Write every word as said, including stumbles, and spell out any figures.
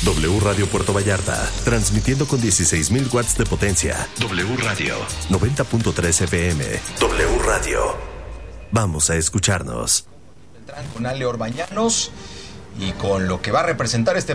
W Radio Puerto Vallarta, transmitiendo con dieciséis mil watts de potencia. W Radio, noventa punto tres F M. W Radio. Vamos a escucharnos. Con Ale Orbañanos y con lo que va a representar este